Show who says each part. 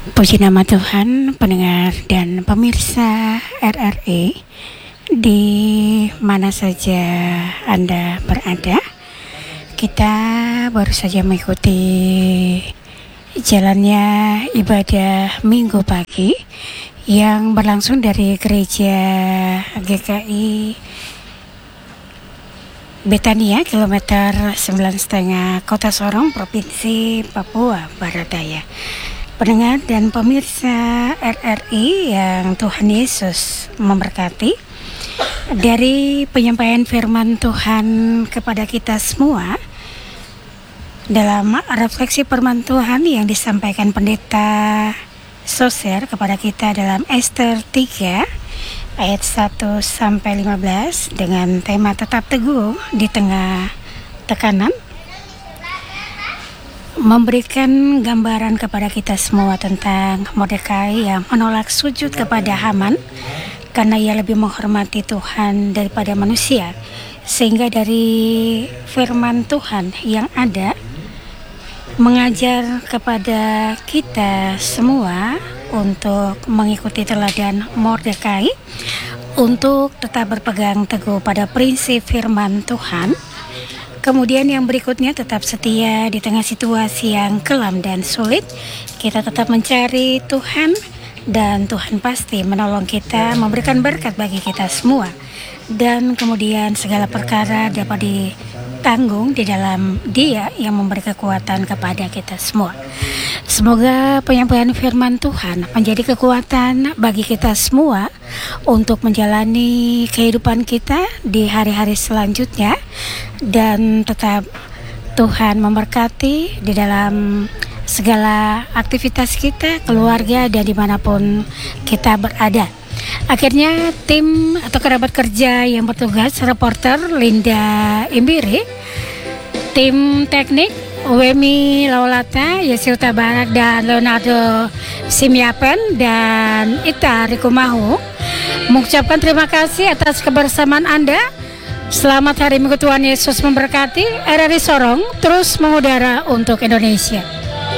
Speaker 1: Puji nama Tuhan, pendengar dan pemirsa RRI di mana saja Anda berada. Kita baru saja mengikuti jalannya ibadah Minggu pagi yang berlangsung dari gereja GKI Betania kilometer 9,5 Kota Sorong, Provinsi Papua Barat Daya. Pendengar dan pemirsa RRI yang Tuhan Yesus memberkati, dari penyampaian firman Tuhan kepada kita semua dalam refleksi firman Tuhan yang disampaikan Pendeta Soser kepada kita dalam Ester 3 ayat 1-15 dengan tema tetap teguh di tengah tekanan, memberikan gambaran kepada kita semua tentang Mordekai yang menolak sujud kepada Haman karena ia lebih menghormati Tuhan daripada manusia. Sehingga dari firman Tuhan yang ada mengajar kepada kita semua untuk mengikuti teladan Mordekai, untuk tetap berpegang teguh pada prinsip firman Tuhan. Kemudian yang berikutnya, tetap setia di tengah situasi yang kelam dan sulit. Kita tetap mencari Tuhan dan Tuhan pasti menolong kita, memberikan berkat bagi kita semua. Dan kemudian segala perkara dapat ditanggung di dalam Dia yang memberi kekuatan kepada kita semua. Semoga penyampaian firman Tuhan menjadi kekuatan bagi kita semua untuk menjalani kehidupan kita di hari-hari selanjutnya, dan tetap Tuhan memberkati di dalam segala aktivitas kita, keluarga, dan dimanapun kita berada. Akhirnya tim atau kerabat kerja yang bertugas, reporter Linda Imbiri, tim teknik Wemi Laulata, Yesiuta Barat, dan Leonardo Simiapen, dan Ita Rikumahu mengucapkan terima kasih atas kebersamaan Anda. Selamat hari Minggu, Tuhan Yesus memberkati. RRI Sorong terus mengudara untuk Indonesia.